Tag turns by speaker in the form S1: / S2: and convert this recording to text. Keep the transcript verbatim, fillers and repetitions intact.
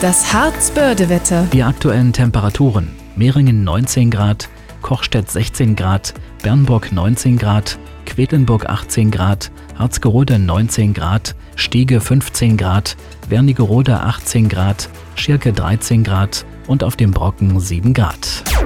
S1: Das Harz-Börde-Wetter.
S2: Die aktuellen Temperaturen: Mehringen neunzehn Grad, Kochstedt sechzehn Grad, Bernburg neunzehn Grad, Quedlinburg achtzehn Grad, Harzgerode neunzehn Grad, Stiege fünfzehn Grad, Wernigerode achtzehn Grad, Schirke dreizehn Grad und auf dem Brocken sieben Grad.